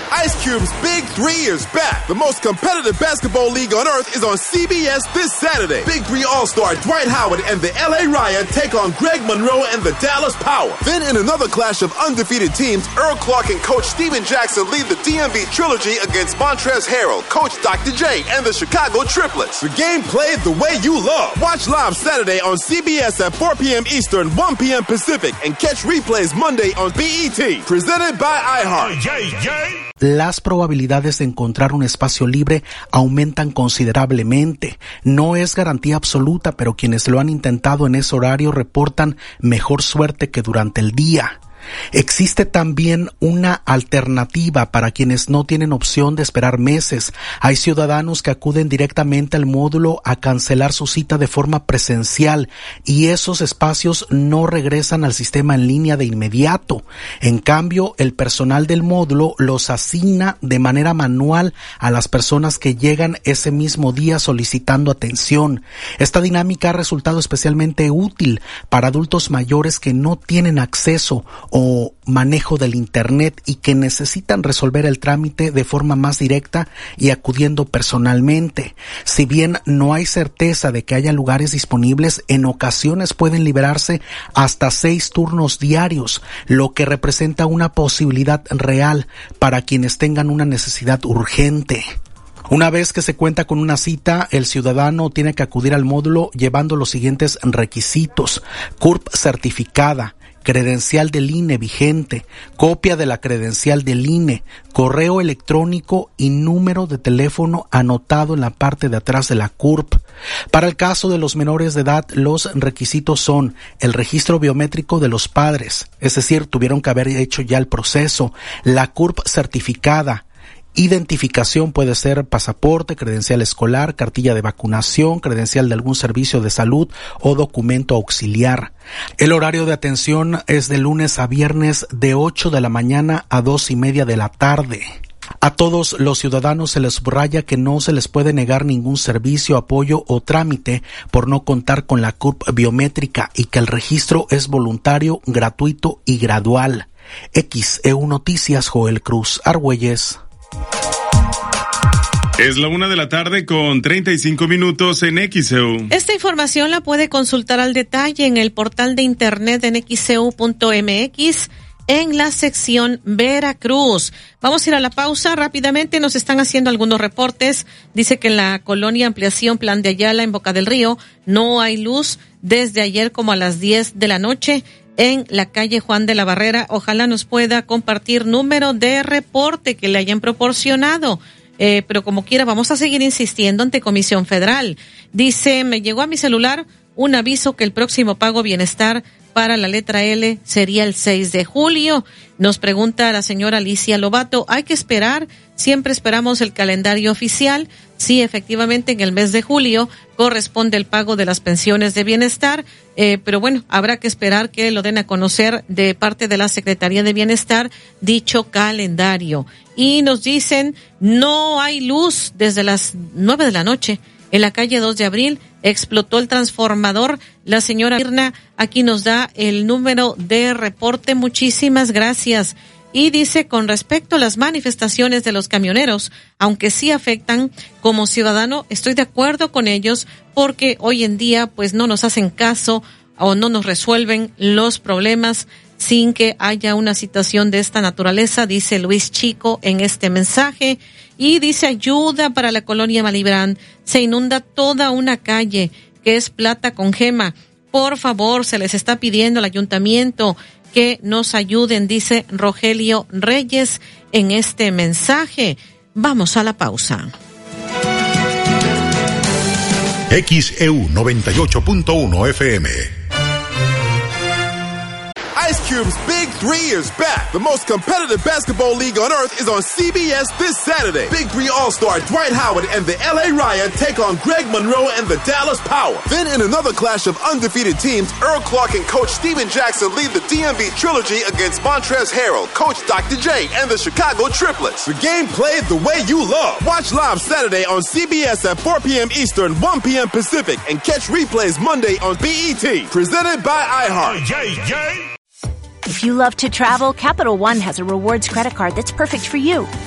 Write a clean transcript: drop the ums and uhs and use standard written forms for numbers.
Ice Cube's Big 3 is back. The most competitive basketball league on earth is on CBS this Saturday. Big 3 All-Star Dwight Howard and the LA Riot take on Greg Monroe and the Dallas Power. Then in another clash of undefeated teams, Earl Clark and Coach Steven Jackson lead the DMV Trilogy against Montrezl Harrell, Coach Dr. J, and the Chicago Triplets. The game played the way you love. Watch live Saturday on CBS at 4 p.m. Eastern, 1 p.m. Pacific, and catch replays Monday on BET. Presented by iHeart. Las probabilidades de encontrar un espacio libre aumentan considerablemente. No es garantía absoluta, pero quienes lo han intentado en ese horario reportan mejor suerte que durante el día. Existe también una alternativa para quienes no tienen opción de esperar meses. Hay ciudadanos que acuden directamente al módulo a cancelar su cita de forma presencial y esos espacios no regresan al sistema en línea de inmediato. En cambio, el personal del módulo los asigna de manera manual a las personas que llegan ese mismo día solicitando atención. Esta dinámica ha resultado especialmente útil para adultos mayores que no tienen acceso o manejo del Internet y que necesitan resolver el trámite de forma más directa y acudiendo personalmente. Si bien no hay certeza de que haya lugares disponibles, en ocasiones pueden liberarse hasta 6 turnos diarios, lo que representa una posibilidad real para quienes tengan una necesidad urgente. Una vez que se cuenta con una cita, el ciudadano tiene que acudir al módulo llevando los siguientes requisitos: CURP certificada, credencial del INE vigente, copia de la credencial del INE, correo electrónico y número de teléfono anotado en la parte de atrás de la CURP. Para el caso de los menores de edad, los requisitos son el registro biométrico de los padres, es decir, tuvieron que haber hecho ya el proceso, la CURP certificada, identificación, puede ser pasaporte, credencial escolar, cartilla de vacunación, credencial de algún servicio de salud o documento auxiliar. El horario de atención es de lunes a viernes de 8 de la mañana a 2:30 de la tarde. A todos los ciudadanos se les subraya que no se les puede negar ningún servicio, apoyo o trámite por no contar con la CURP biométrica y que el registro es voluntario, gratuito y gradual. XEU Noticias, Joel Cruz Argüelles. Es la 1:35 en XEU. Esta información la puede consultar al detalle en el portal de internet en xeu.mx en la sección Veracruz. Vamos a ir a la pausa rápidamente. Nos están haciendo algunos reportes. Dice que en la colonia Ampliación Plan de Ayala en Boca del Río no hay luz desde ayer como a las 10 de la noche. En la calle Juan de la Barrera, ojalá nos pueda compartir número de reporte que le hayan proporcionado. Pero como quiera, vamos a seguir insistiendo ante Comisión Federal. Dice, me llegó a mi celular un aviso que el próximo pago bienestar para la letra L sería el 6 de julio. Nos pregunta la señora Alicia Lobato, ¿hay que esperar? Siempre esperamos el calendario oficial. Sí, efectivamente, en el mes de julio corresponde el pago de las pensiones de bienestar, pero bueno, habrá que esperar que lo den a conocer de parte de la Secretaría de Bienestar dicho calendario. Y nos dicen, no hay luz desde las 9 de la noche. En la calle 2 de abril explotó el transformador. La señora Irna aquí nos da el número de reporte. Muchísimas gracias. Y dice, con respecto a las manifestaciones de los camioneros, aunque sí afectan, como ciudadano estoy de acuerdo con ellos porque hoy en día pues no nos hacen caso o no nos resuelven los problemas sin que haya una situación de esta naturaleza, dice Luis Chico en este mensaje. Y dice, ayuda para la colonia Malibrán, se inunda toda una calle que es Plata con Gema. Por favor, se les está pidiendo al ayuntamiento que nos ayuden, dice Rogelio Reyes en este mensaje. Vamos a la pausa. XEU 98.1 FM. Ice Cube's Big 3 is back. The most competitive basketball league on earth is on CBS this Saturday. Big 3 All-Star Dwight Howard and the LA Riot take on Greg Monroe and the Dallas Power. Then in another clash of undefeated teams, Earl Clark and Coach Steven Jackson lead the DMV Trilogy against Montrezl Harrell, Coach Dr. J, and the Chicago Triplets. The game played the way you love. Watch live Saturday on CBS at 4 p.m. Eastern, 1 p.m. Pacific, and catch replays Monday on BET. Presented by iHeart. If you love to travel, Capital One has a rewards credit card that's perfect for you.